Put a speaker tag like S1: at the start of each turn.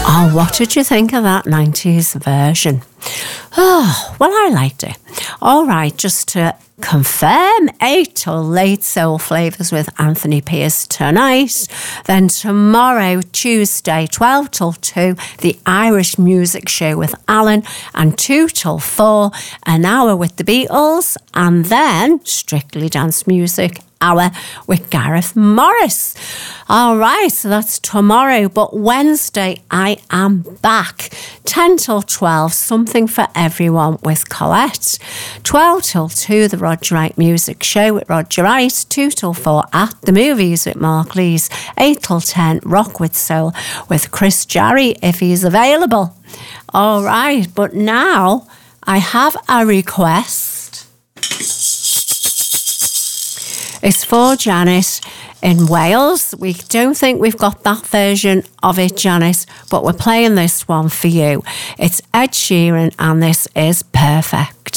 S1: Oh, what did you think of that 90s version? Oh, well, I liked it. All right, just to confirm, 8 till late Soul Flavours with Anthony Pierce tonight. Then tomorrow, Tuesday, 12 till 2, the Irish Music Show with Alan. And 2 till 4, an hour with the Beatles. And then Strictly Dance Music hour with Gareth Morris. All right, so that's tomorrow. But Wednesday, I am back. 10 till 12, Something for Everyone with Colette. 12 till 2, the Roger Wright Music Show with Roger Wright. 2 till 4, At the Movies with Mark Lees. 8 till 10, Rock with Soul with Chris Jarry, if he's available. All right, but now I have a request. It's for Janet in Wales. We don't think we've got that version of it, Janet, but we're playing this one for you. It's Ed Sheeran, and this is Perfect.